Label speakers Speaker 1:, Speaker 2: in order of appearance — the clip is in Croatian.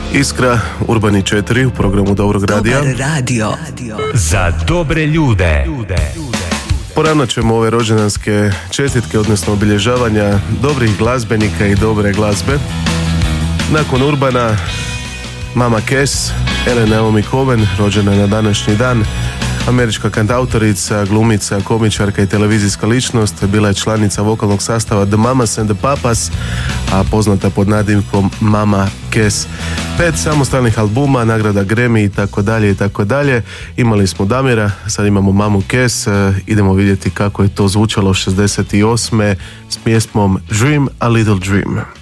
Speaker 1: Iskra, Urbani 4 u programu Dobrog radija.
Speaker 2: Dobar radio.
Speaker 3: Za dobre ljude.
Speaker 1: Poravnat ćemo ove rođendanske čestitke, odnosno obilježavanja dobrih glazbenika i dobre glazbe. Nakon Urbana, mama Cass, Ellen Naomi Cohen, rođena na današnji dan. Američka kantautorica, glumica, komičarka i televizijska ličnost, bila je članica vokalnog sastava The Mamas and the Papas, a poznata pod nadimkom Mama Cass. 5 samostalnih albuma, nagrada Grammy i tako dalje. Imali smo Damira, sad imamo mamu Cass. Idemo vidjeti kako je to zvučalo 68. s pjesmom Dream a Little Dream.